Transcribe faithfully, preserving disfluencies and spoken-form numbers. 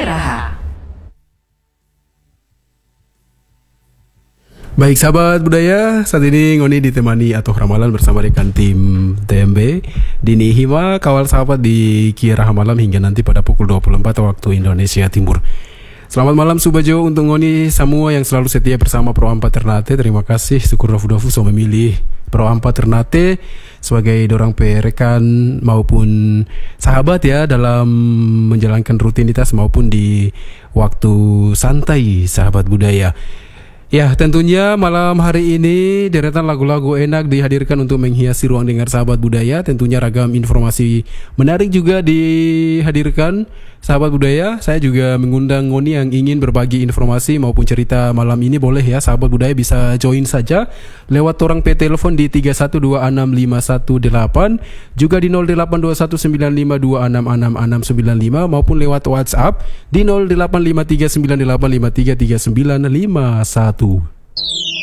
Kiraha. Baik sahabat budaya, saat ini Ngoni ditemani atau ramalan bersama rekan tim T M B Dini Hima, kawal sahabat di Kiraha Malam hingga nanti pada pukul dua puluh empat waktu Indonesia Timur. Selamat malam Subajo untuk Ngoni semua yang selalu setia bersama Pro Ampat Ternate. Terima kasih, syukur Rafu-Dafu so memilih Pro Ampat Ternate sebagai dorang perekan maupun sahabat ya dalam menjalankan rutinitas maupun di waktu santai sahabat budaya. Ya, tentunya malam hari ini deretan lagu-lagu enak dihadirkan untuk menghiasi ruang dengar sahabat budaya. Tentunya ragam informasi menarik juga dihadirkan sahabat budaya. Saya juga mengundang Ngoni yang ingin berbagi informasi maupun cerita malam ini. Boleh ya sahabat budaya bisa join saja lewat orang P telepon di tiga satu dua enam lima satu delapan, juga di nol delapan dua satu sembilan lima dua enam enam enam sembilan lima, maupun lewat WhatsApp di nol delapan lima tiga sembilan delapan lima tiga tiga sembilan lima satu.